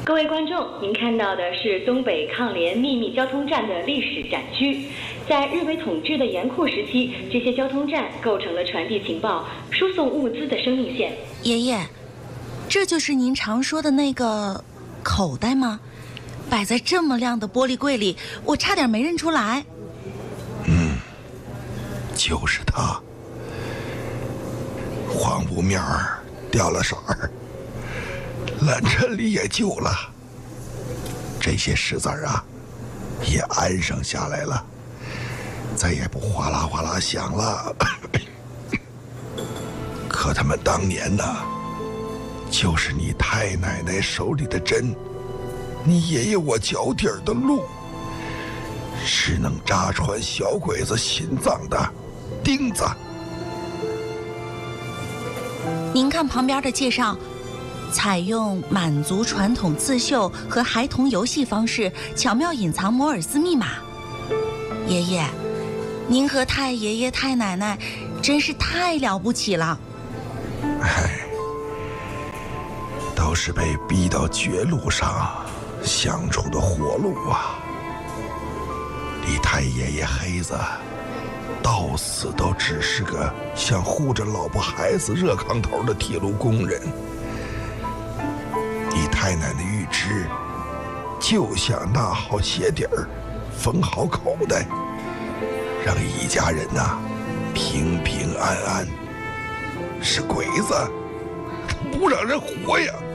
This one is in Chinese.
各位观众，您看到的是东北抗联秘密交通站的历史展区。在日伪统治的严酷时期，这些交通站构成了传递情报、输送物资的生命线。 爷爷，这就是您常说的那个口袋吗？摆在这么亮的玻璃柜里，我差点没认出来。 就是它。黄布面儿掉了色儿，烂衬里也旧了，这些石子啊也安上下来了，再也不哗啦哗啦响了。可他们当年呢，就是你太奶奶手里的针，你爷爷我脚底儿的路，是能扎穿小鬼子心脏的钉子。 您看旁边的介绍，采用满族传统刺绣和孩童游戏方式，巧妙隐藏摩尔斯密码。爷爷，您和太爷爷太奶奶真是太了不起了。 都是被逼到绝路上想出的活路啊！你太爷爷黑子到死都只是个想护着老婆孩子热炕头的铁路工人，你太奶奶玉芝就想纳好鞋底儿，缝好口袋，让一家人呐平平安安。是鬼子，他不让人活呀！